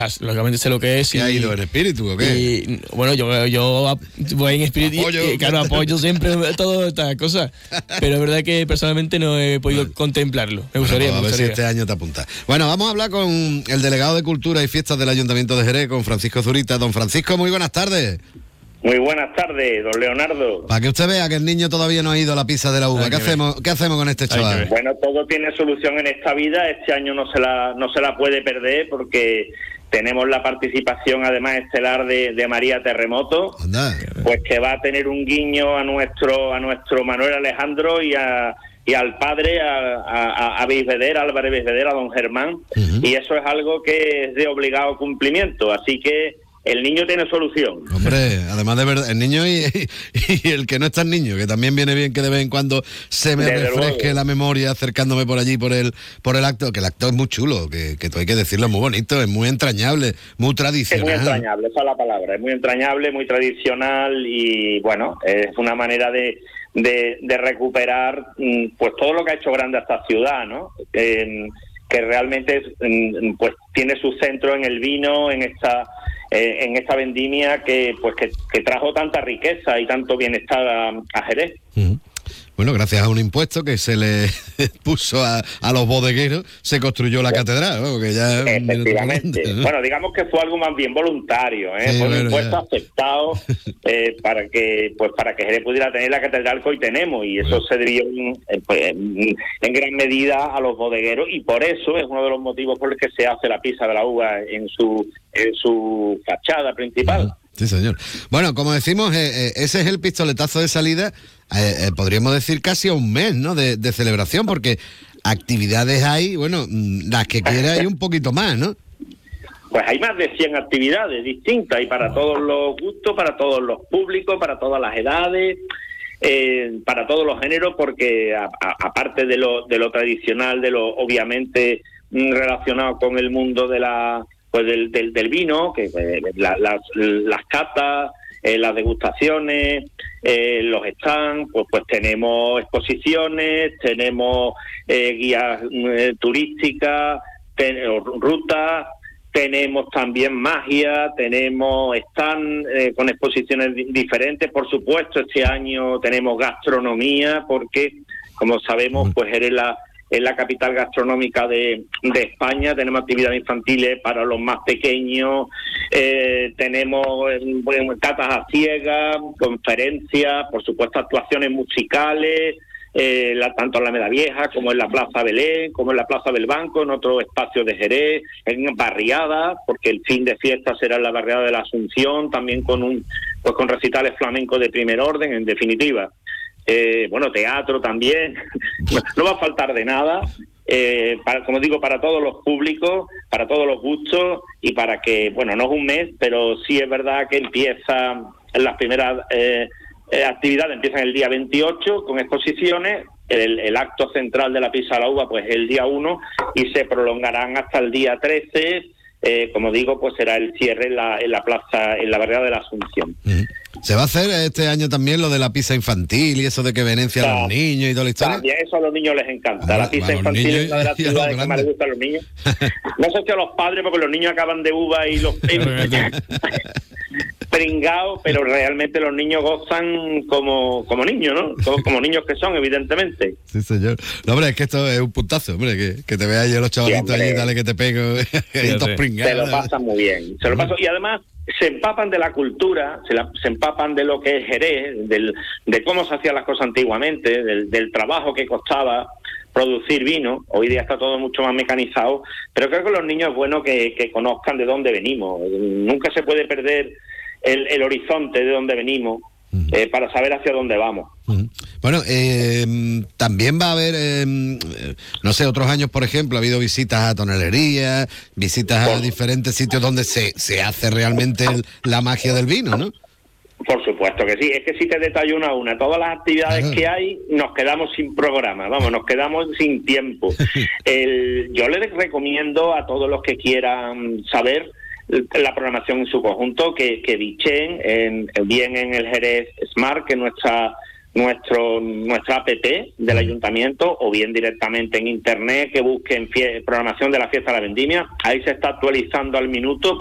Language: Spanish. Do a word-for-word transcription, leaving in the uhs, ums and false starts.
lógicamente sé lo que es. ¿Qué ha ido en espíritu o qué? Y, bueno, yo, yo voy en espíritu Apoyo. y, claro, apoyo siempre todas estas cosas. Pero es verdad que personalmente no he podido Vale. contemplarlo. Me gustaría, Bueno, pues a me ver si gustaría. este año te apunta. Bueno, vamos a hablar con el delegado de Cultura y Fiestas del Ayuntamiento de Jerez, con Francisco Zurita. Don Francisco, muy buenas tardes. Muy buenas tardes, don Leonardo. Para que usted vea que el niño todavía no ha ido a la pizza de la uva. Hay ¿Qué que hacemos, ¿Qué hacemos con este Hay que chaval? ver. Bueno, todo tiene solución en esta vida. Este año no se la no se la puede perder porque tenemos la participación además estelar de, de María Terremoto, Anda. pues que va a tener un guiño a nuestro a nuestro Manuel Alejandro y a y al padre, a, a, a Bisbeder, Álvarez Bisbeder, a don Germán, Uh-huh. y eso es algo que es de obligado cumplimiento, así que el niño tiene solución. Hombre, además de verdad, el niño y, y el que no es tan niño, que también viene bien que de vez en cuando se me Desde refresque luego. la memoria acercándome por allí por el por el acto, que el acto es muy chulo, que, que todo hay que decirlo, es muy bonito, es muy entrañable, muy Es tradicional. muy entrañable, esa es la palabra, es muy entrañable, muy tradicional y bueno, es una manera de, de, de recuperar mm, pues todo lo que ha hecho grande a esta ciudad, ¿no? Eh, que realmente es, mm, pues tiene su centro en el vino, en esta eh, en esta vendimia que pues que, que trajo tanta riqueza y tanto bienestar a, a Jerez. Ujú. Bueno, gracias a un impuesto que se le puso a, a los bodegueros, se construyó la catedral, ¿no? Que ya es un minuto Efectivamente. grande, ¿no? Bueno, digamos que fue algo más bien voluntario, ¿eh? Sí, Fue un bueno, impuesto ya. aceptado eh, para que pues para que Jerez pudiera tener la catedral que hoy tenemos y eso Bueno. se dio en, pues, en en gran medida a los bodegueros y por eso es uno de los motivos por los que se hace la pizza de la uva en su en su fachada principal. Ujú. Sí, señor. Bueno, como decimos, eh, eh, ese es el pistoletazo de salida, eh, eh, podríamos decir casi a un mes, ¿no?, de, de celebración, porque actividades hay, bueno, mm, las que quiera hay un poquito más, ¿no? Pues hay más de cien actividades distintas y para todos los gustos, para todos los públicos, para todas las edades, eh, para todos los géneros, porque a, a, aparte de lo, de lo tradicional, de lo obviamente mm, relacionado con el mundo de la pues del, del, del vino, que eh, la, las, las catas, eh, las degustaciones, eh, los stands, pues, pues tenemos exposiciones, tenemos eh, guías eh, turísticas, ten, rutas. Tenemos también magia, tenemos stand eh, con exposiciones di- diferentes. Por supuesto, este año tenemos gastronomía, porque, como sabemos, pues eres la, es la capital gastronómica de, de España. Tenemos actividades infantiles para los más pequeños, eh, tenemos eh, bueno, catas a ciegas, conferencias, por supuesto, actuaciones musicales, Eh, la, tanto en la Alameda Vieja como en la Plaza Belén, como en la Plaza del Banco, en otros espacios de Jerez, en barriadas, porque el fin de fiesta será en la barriada de la Asunción, también con un pues con recitales flamencos de primer orden, en definitiva. Eh, bueno, teatro también, no va a faltar de nada, eh, para, como digo, para todos los públicos, para todos los gustos y para que, bueno, no es un mes, pero sí es verdad que empieza en las primeras... Eh, Eh, actividades empiezan el día veintiocho con exposiciones, el, el acto central de la pizza a la uva pues el día uno y se prolongarán hasta el día trece, eh, como digo, pues será el cierre en la, en la plaza, en la barriada de la Asunción. Ujú. ¿Se va a hacer este año también lo de la pizza infantil y eso de que venencia a los niños y toda la historia? También eso a los niños les encanta. Ah, la pizza a los infantil niños es una de las y a los actividades que más les grandes. gusta a los niños. No sé si a los padres, porque los niños acaban de uva y los pringados, pero realmente los niños gozan como, como niños, ¿no? Como, como niños que son, evidentemente. Sí, señor. No, hombre, es que esto es un puntazo, hombre, que, que te veas yo los chavalitos Sí, hombre. allí, dale que te pego, y todos Se pringados. lo pasan muy bien, se lo pasan, y además se empapan de la cultura, se, la, se empapan de lo que es Jerez, del, de cómo se hacían las cosas antiguamente, del, del trabajo que costaba producir vino. Hoy día está todo mucho más mecanizado, pero creo que los niños es bueno que, que conozcan de dónde venimos. Nunca se puede perder el, el horizonte de dónde venimos, uh-huh. eh, para saber hacia dónde vamos. Uh-huh. Bueno, eh, también va a haber, eh, no sé, otros años, por ejemplo, ha habido visitas a tonelerías, visitas a diferentes sitios donde se, se hace realmente el, la magia del vino, ¿no? Por supuesto que sí, es que si te detallo una a una, todas las actividades claro. que hay, nos quedamos sin programa, vamos, nos quedamos sin tiempo. El, yo les recomiendo a todos los que quieran saber la programación en su conjunto, que, que bichen en, bien en el Jerez Smart, que es nuestra nuestro nuestra app del ayuntamiento, o bien directamente en internet, que busquen fie- programación de la fiesta de la vendimia. Ahí se está actualizando al minuto